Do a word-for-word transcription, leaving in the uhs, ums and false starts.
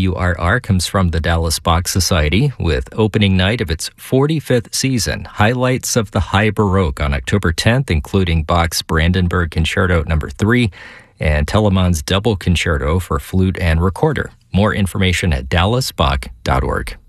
W R R comes from the Dallas Bach Society with opening night of its forty-fifth season. Highlights of the High Baroque on October tenth, including Bach's Brandenburg Concerto number three and Telemann's Double Concerto for flute and recorder. More information at dallas bach dot org.